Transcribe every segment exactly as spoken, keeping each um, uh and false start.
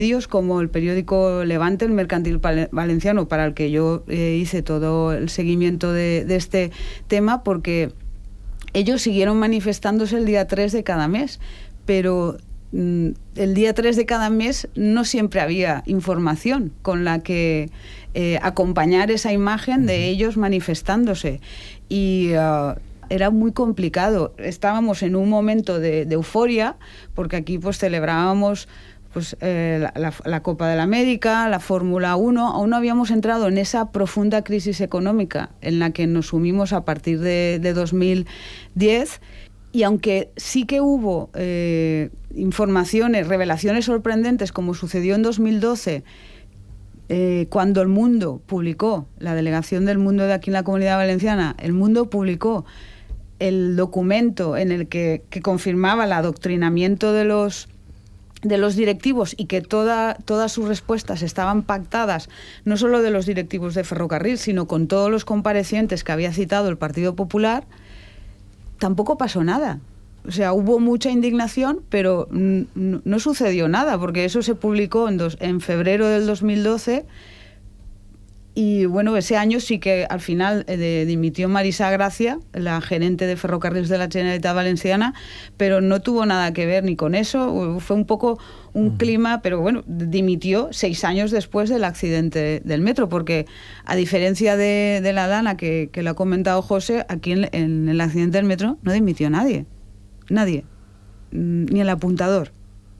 medios como el periódico Levante, el Mercantil Valenciano, para el que yo eh, hice todo el seguimiento de, de este tema, porque ellos siguieron manifestándose el día tres de cada mes, pero mm, el día tres de cada mes no siempre había información con la que eh, acompañar esa imagen de ellos manifestándose. Y uh, era muy complicado. Estábamos en un momento de, de euforia, porque aquí pues celebrábamos pues eh, la, la, la Copa de la América, la Fórmula uno. Aún no habíamos entrado en esa profunda crisis económica en la que nos sumimos a partir de, de dos mil diez, y aunque sí que hubo eh, informaciones, revelaciones sorprendentes, como sucedió en dos mil doce, eh, cuando El Mundo publicó, la delegación del Mundo de aquí en la Comunidad Valenciana, El Mundo publicó el documento en el que, que confirmaba el adoctrinamiento de los de los directivos, y que toda, todas sus respuestas estaban pactadas, no solo de los directivos de Ferrocarril, sino con todos los comparecientes que había citado el Partido Popular, tampoco pasó nada. O sea, hubo mucha indignación, pero no, no sucedió nada, porque eso se publicó en, dos, en febrero del dos mil doce, y bueno, ese año sí que al final eh, dimitió Marisa Gracia, la gerente de Ferrocarrils de la Generalitat Valenciana, pero no tuvo nada que ver ni con eso. Fue un poco un uh-huh. clima, pero bueno, dimitió seis años después del accidente del metro, porque a diferencia de, de la Dana, que, que lo ha comentado José, aquí en, en el accidente del metro no dimitió nadie, nadie, ni el apuntador.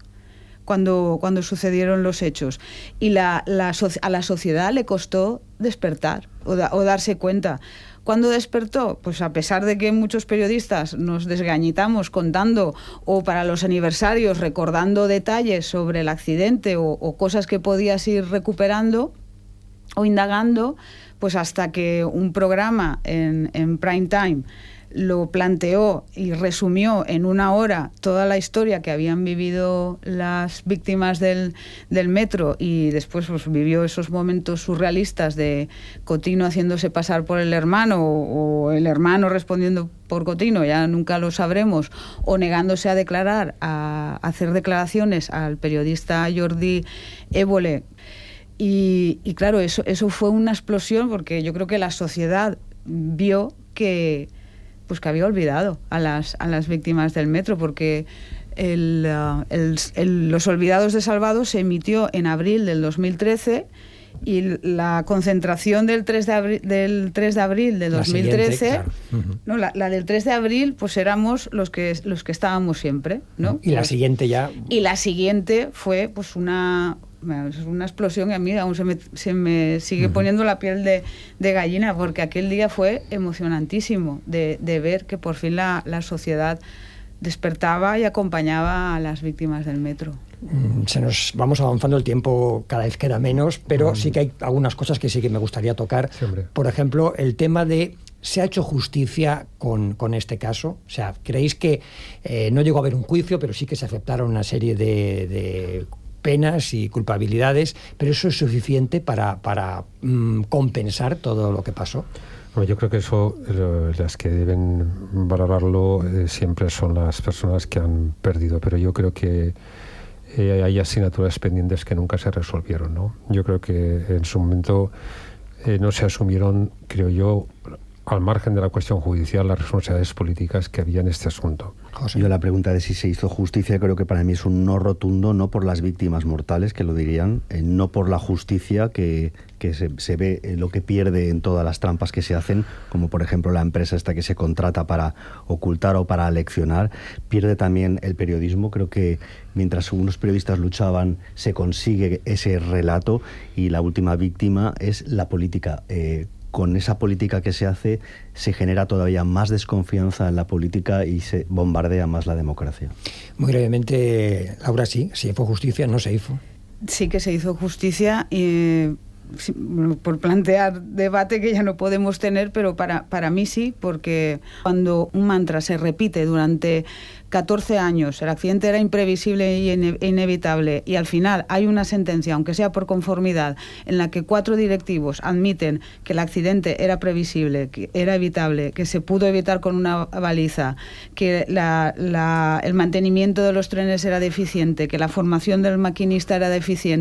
Cuando, cuando sucedieron los hechos. Y la, la, a la sociedad le costó despertar o, da, o darse cuenta. ¿Cuándo despertó? Pues a pesar de que muchos periodistas nos desgañitamos contando, o para los aniversarios recordando detalles sobre el accidente, o, o cosas que podías ir recuperando o indagando, pues hasta que un programa en, en prime time lo planteó y resumió en una hora toda la historia que habían vivido las víctimas del, del metro, y después pues, vivió esos momentos surrealistas de Cotino haciéndose pasar por el hermano, o, o el hermano respondiendo por Cotino, ya nunca lo sabremos, o negándose a declarar, a, a hacer declaraciones al periodista Jordi Évole. Y, y claro, eso, eso fue una explosión, porque yo creo que la sociedad vio que pues que había olvidado a las, a las víctimas del metro, porque el, uh, el, el, Los Olvidados de Salvados se emitió en abril del dos mil trece, y la concentración del tres de abril, del tres de abril de dos mil trece, la, claro. uh-huh. no, la, la del tres de abril, pues éramos los que, los que estábamos siempre, ¿no? Y la pues, siguiente ya... Y la siguiente fue pues una... una explosión, y a mí aún se me, se me sigue uh-huh. poniendo la piel de, de gallina, porque aquel día fue emocionantísimo de, de ver que por fin la, la sociedad despertaba y acompañaba a las víctimas del metro. Se nos vamos avanzando, el tiempo cada vez queda menos, pero uh-huh. sí que hay algunas cosas que sí que me gustaría tocar. Sí, por ejemplo, el tema de ¿se ha hecho justicia con, con este caso? O sea, ¿creéis que eh, no llegó a haber un juicio, pero sí que se aceptaron una serie de... de penas y culpabilidades, pero eso es suficiente para, para mmm, compensar todo lo que pasó? Bueno, yo creo que eso, eh, las que deben valorarlo eh, siempre son las personas que han perdido, pero yo creo que eh, hay asignaturas pendientes que nunca se resolvieron, ¿no? Yo creo que en su momento eh, no se asumieron, creo yo, al margen de la cuestión judicial, las responsabilidades políticas que había en este asunto. José. Yo la pregunta de si se hizo justicia creo que para mí es un no rotundo, no por las víctimas mortales, que lo dirían, eh, no por la justicia que, que se, se ve eh, lo que pierde en todas las trampas que se hacen, como por ejemplo la empresa esta que se contrata para ocultar o para aleccionar, pierde también el periodismo. Creo que mientras unos periodistas luchaban se consigue ese relato, y la última víctima es la política. Eh, Con esa política que se hace, se genera todavía más desconfianza en la política y se bombardea más la democracia. Muy brevemente, Laura, sí, si fue justicia, no se hizo. Sí que se hizo justicia, y por plantear debate que ya no podemos tener, pero para, para mí sí, porque cuando un mantra se repite durante catorce años, el accidente era imprevisible e ine- inevitable, y al final hay una sentencia, aunque sea por conformidad, en la que cuatro directivos admiten que el accidente era previsible, que era evitable, que se pudo evitar con una baliza, que la, la, el mantenimiento de los trenes era deficiente, que la formación del maquinista era deficiente,